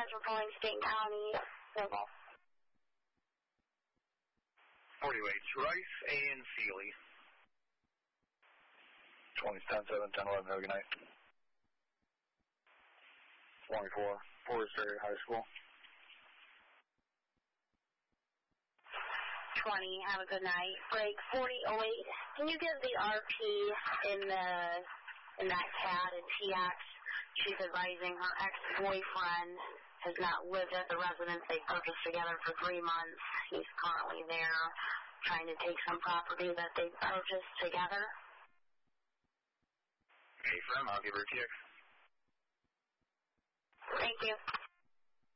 Metropolitan State County. Civil. 48, Rice and Sealy. 20, 10, 7, 10, 11, have a good night. 24, Forest Area High School. 20, have a good night. Break 4008. Can you give the RP in that CAD and TX? She's advising her ex-boyfriend has not lived at the residence they purchased together for 3 months. He's currently there trying to take some property that they purchased together. Hey, Frem, I'll give her a check. Thank you.